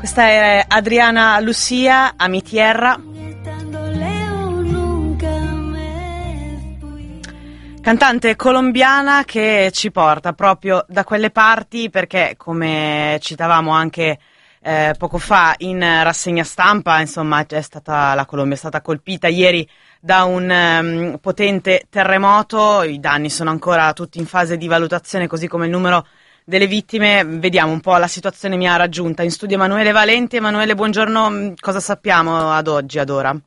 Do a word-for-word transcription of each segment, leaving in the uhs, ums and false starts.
Questa è Adriana Lucia, A mi tierra. Cantante colombiana che ci porta proprio da quelle parti perché, come citavamo anche eh, poco fa in rassegna stampa, insomma, è stata, la Colombia è stata colpita ieri da un um, potente terremoto. I danni sono ancora tutti in fase di valutazione, così come il numero delle vittime. Vediamo un po' la situazione mi ha raggiunta. In studio Emanuele Valenti. Emanuele, buongiorno, cosa sappiamo ad oggi, ad ora?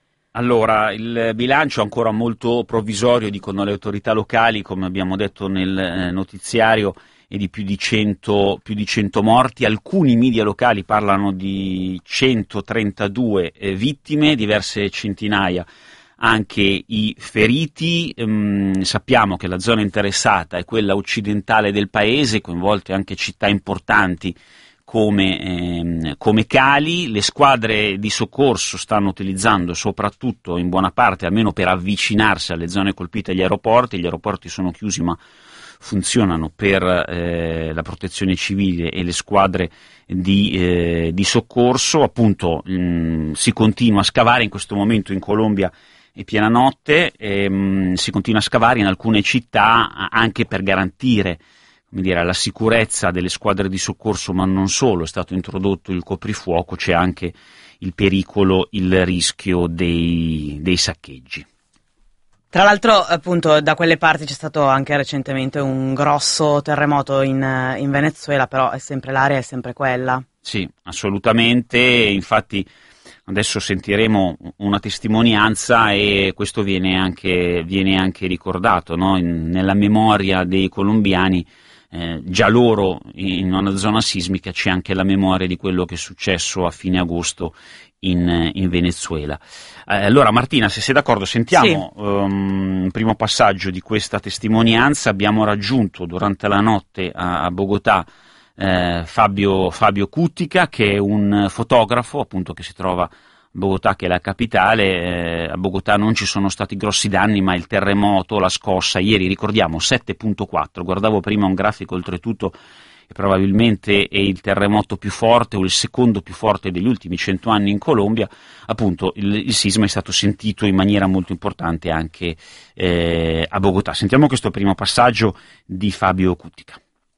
Allora, il bilancio è ancora molto provvisorio, dicono le autorità locali, come abbiamo detto nel eh, notiziario, è di più di cento, più di cento morti. Alcuni media locali parlano di centotrentadue eh, vittime, diverse centinaia anche i feriti. Ehm, sappiamo che la zona interessata è quella occidentale del paese, coinvolte anche città importanti come, ehm, come Cali. Le squadre di soccorso stanno utilizzando soprattutto, in buona parte, almeno per avvicinarsi alle zone colpite, gli aeroporti. Gli aeroporti sono chiusi ma funzionano per eh, la protezione civile e le squadre di, eh, di soccorso. Appunto mh, si continua a scavare in questo momento in Colombia. È piena notte, ehm, si continua a scavare in alcune città anche per garantire, come dire, la sicurezza delle squadre di soccorso, ma non solo. È stato introdotto il coprifuoco, c'è anche il pericolo, il rischio dei, dei saccheggi. Tra l'altro, appunto, da quelle parti c'è stato anche recentemente un grosso terremoto in, in Venezuela, però è sempre l'area è sempre quella. Sì, assolutamente, infatti adesso sentiremo una testimonianza e questo viene anche, viene anche ricordato, no? in, nella memoria dei colombiani. Eh, già loro in una zona sismica c'è anche la memoria di quello che è successo a fine agosto in, in Venezuela. Eh, allora Martina, se sei d'accordo, sentiamo sì. um, un primo passaggio di questa testimonianza. Abbiamo raggiunto durante la notte a, a Bogotà eh, Fabio, Fabio Cuttica, che è un fotografo appunto che si trova a Bogotà, che è la capitale. Eh, a Bogotà non ci sono stati grossi danni, ma il terremoto, la scossa, ieri ricordiamo sette virgola quattro, guardavo prima un grafico oltretutto che probabilmente è il terremoto più forte o il secondo più forte degli ultimi cento anni in Colombia. Appunto il, il sisma è stato sentito in maniera molto importante anche eh, a Bogotà. Sentiamo questo primo passaggio di Fabio Cuttica.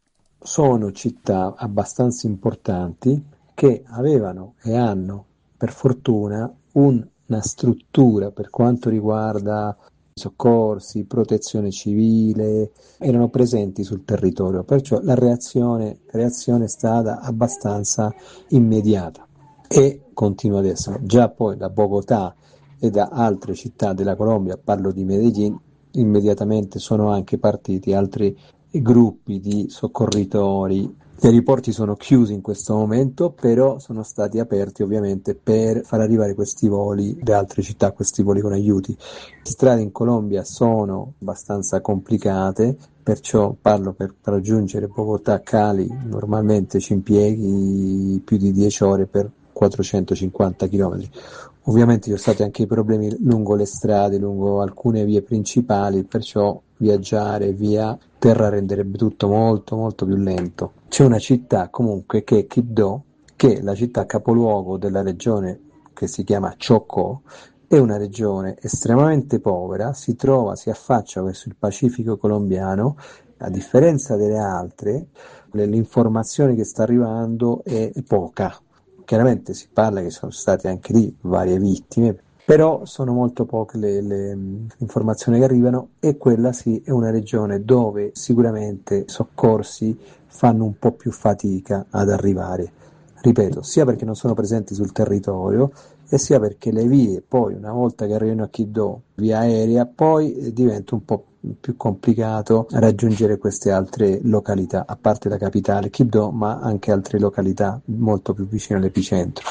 Sono città abbastanza importanti che avevano e hanno per fortuna un, una struttura per quanto riguarda soccorsi, protezione civile, erano presenti sul territorio, perciò la reazione, reazione è stata abbastanza immediata e continua ad essere. Già poi da Bogotà e da altre città della Colombia, parlo di Medellin, immediatamente sono anche partiti altri gruppi di soccorritori. Gli aeroporti sono chiusi in questo momento, però sono stati aperti ovviamente per far arrivare questi voli da altre città, questi voli con aiuti. Le strade in Colombia sono abbastanza complicate, perciò parlo per raggiungere Bogotà, Cali, normalmente ci impieghi più di dieci ore per quattrocentocinquanta chilometri. Ovviamente ci sono stati anche i problemi lungo le strade, lungo alcune vie principali, perciò viaggiare via terra renderebbe tutto molto molto più lento. C'è una città comunque che è Quibdó, che è la città capoluogo della regione che si chiama Chocó, è una regione estremamente povera, si trova, si affaccia verso il Pacifico colombiano. A differenza delle altre, l'informazione che sta arrivando è poca. Chiaramente si parla che sono state anche lì varie vittime, però sono molto poche le, le, le informazioni che arrivano e quella sì è una regione dove sicuramente soccorsi fanno un po' più fatica ad arrivare. Ripeto, sia perché non sono presenti sul territorio e sia perché le vie poi una volta che arrivano a Quibdó via aerea poi diventa un po' più complicato raggiungere queste altre località, a parte la capitale Quibdó, ma anche altre località molto più vicine all'epicentro.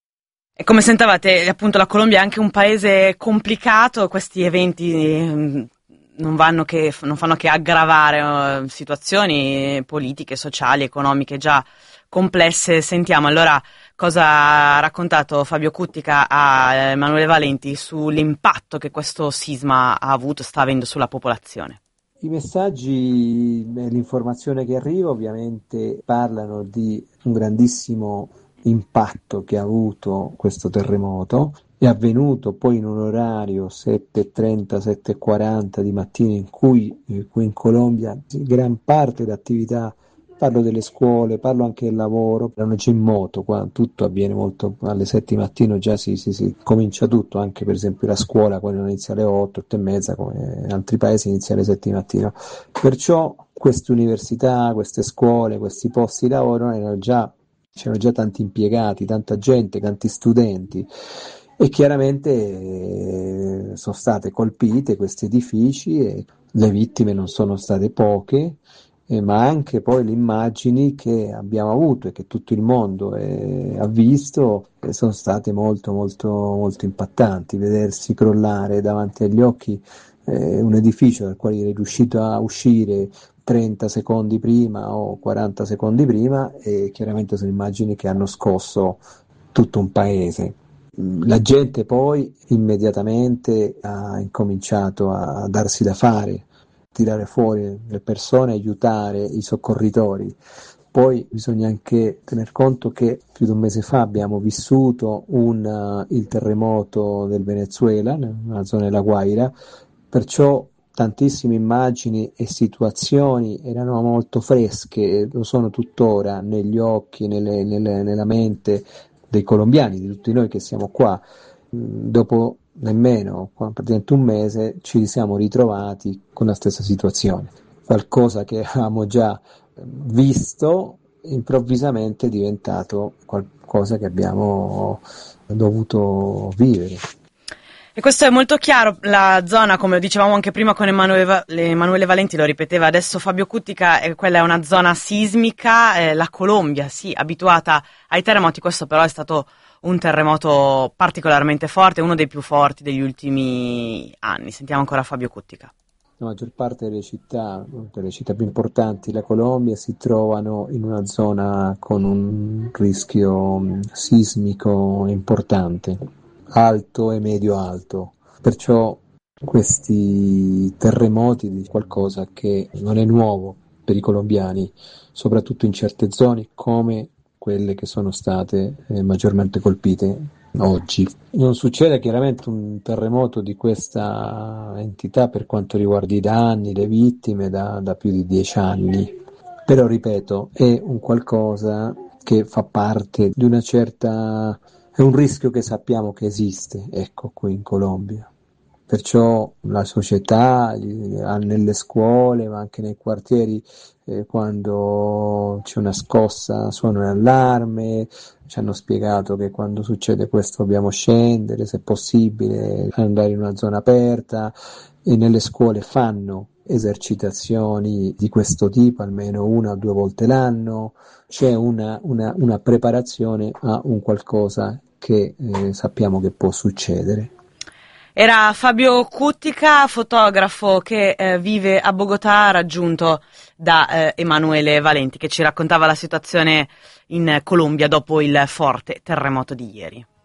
E come sentavate, appunto, la Colombia è anche un paese complicato, questi eventi mh, non vanno che, non fanno che aggravare uh, situazioni politiche, sociali, economiche già complesse. Sentiamo allora cosa ha raccontato Fabio Cuttica a Emanuele Valenti sull'impatto che questo sisma ha avuto e sta avendo sulla popolazione. I messaggi e l'informazione che arriva ovviamente parlano di un grandissimo impatto che ha avuto questo terremoto. È avvenuto poi in un orario sette e trenta, sette e quaranta di mattina in cui eh, qui in Colombia gran parte dell'attività, parlo delle scuole, parlo anche del lavoro, erano già in moto, qua tutto avviene molto alle sette di mattino, già si, si, si comincia tutto, anche per esempio la scuola quando inizia alle otto, otto e mezza, come in altri paesi inizia alle sette di mattino. Perciò queste università, queste scuole, questi posti di lavoro erano già, c'erano già tanti impiegati, tanta gente, tanti studenti. E chiaramente eh, sono state colpite questi edifici e le vittime non sono state poche, eh, ma anche poi le immagini che abbiamo avuto e che tutto il mondo eh, ha visto eh, sono state molto molto molto impattanti. Vedersi crollare davanti agli occhi eh, un edificio dal quale eri riuscito a uscire trenta secondi prima o quaranta secondi prima, e chiaramente sono immagini che hanno scosso tutto un paese. La gente poi immediatamente ha incominciato a darsi da fare, tirare fuori le persone, aiutare i soccorritori. Poi bisogna anche tener conto che più di un mese fa abbiamo vissuto un, uh, il terremoto del Venezuela, nella zona della Guaira, perciò tantissime immagini e situazioni erano molto fresche, lo sono tuttora negli occhi, nelle, nelle, nella mente dei colombiani, di tutti noi che siamo qua. Dopo nemmeno praticamente un mese ci siamo ritrovati con la stessa situazione, qualcosa che avevamo già visto improvvisamente è diventato qualcosa che abbiamo dovuto vivere. E questo è molto chiaro, la zona, come dicevamo anche prima con Emanuele, Emanuele Valenti, lo ripeteva adesso Fabio Cuttica, eh, quella è una zona sismica, eh, la Colombia, sì, abituata ai terremoti, questo però è stato un terremoto particolarmente forte, uno dei più forti degli ultimi anni. Sentiamo ancora Fabio Cuttica. La maggior parte delle città, delle città più importanti della Colombia si trovano in una zona con un rischio sismico importante, alto e medio-alto, perciò questi terremoti di qualcosa che non è nuovo per i colombiani, soprattutto in certe zone come quelle che sono state eh, maggiormente colpite oggi. Non succede chiaramente un terremoto di questa entità per quanto riguarda i danni, le vittime da, da più di dieci anni, però ripeto, è un qualcosa che fa parte di una certa... è un rischio che sappiamo che esiste, ecco, qui in Colombia. Perciò la società, nelle scuole, ma anche nei quartieri, eh, quando c'è una scossa suona un allarme, ci hanno spiegato che quando succede questo dobbiamo scendere, se possibile, andare in una zona aperta, e nelle scuole fanno esercitazioni di questo tipo almeno una o due volte l'anno, c'è una, una, una preparazione a un qualcosa che eh, sappiamo che può succedere. Era Fabio Cuttica, fotografo che eh, vive a Bogotà, raggiunto da eh, Emanuele Valenti, che ci raccontava la situazione in Colombia dopo il forte terremoto di ieri.